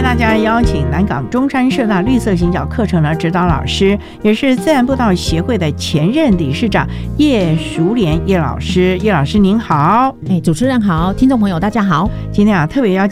大家邀请南港中山社大绿色行脚课程的指导老师，也是自然步道协会的前任理事长叶淑莲叶老师。叶老师您好。 主持人好，听众朋友大家好。 今天特别邀